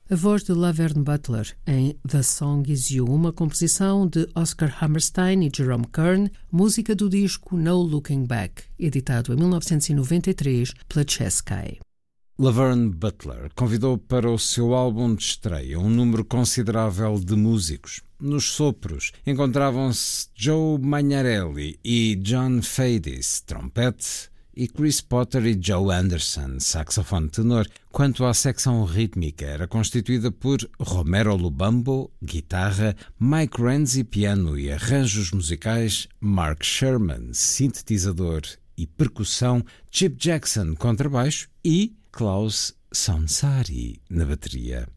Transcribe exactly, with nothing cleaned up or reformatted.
A voz de Laverne Butler em The Song Is You, uma composição de Oscar Hammerstein e Jerome Kern, música do disco No Looking Back, editado em mil novecentos e noventa e três pela Chesky. Laverne Butler convidou para o seu álbum de estreia um número considerável de músicos. Nos sopros encontravam-se Joe Magnarelli e John Fadis, trompete, e Chris Potter e Joe Anderson, saxofone tenor. Quanto à secção rítmica, era constituída por Romero Lubambo, guitarra, Mike Renzi, piano e arranjos musicais, Mark Sherman, sintetizador e percussão, Chip Jackson, contrabaixo e Klaus Sansari na bateria.